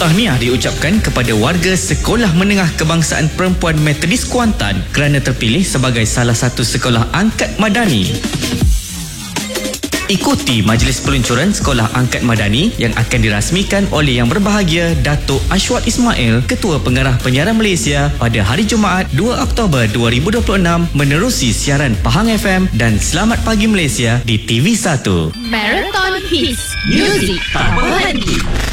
tahniah diucapkan kepada warga Sekolah Menengah Kebangsaan Perempuan Metodis Kuantan kerana terpilih sebagai salah satu sekolah angkat madani. Ikuti majlis peluncuran Sekolah Angkat Madani yang akan dirasmikan oleh Yang Berbahagia Datuk Ashwat Ismail, Ketua Pengarah Penyiaran Malaysia pada hari Jumaat 2 Oktober 2026 menerusi siaran Pahang FM dan Selamat Pagi Malaysia di TV1. Marathon Hits. Music tak berhenti.